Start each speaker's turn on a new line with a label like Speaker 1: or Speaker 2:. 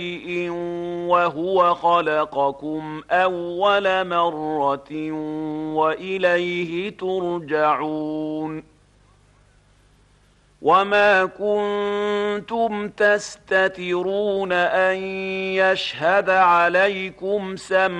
Speaker 1: وهو خلقكم أول مرة وإليه ترجعون وما كنتم تستترون أن يشهد عليكم سمعكم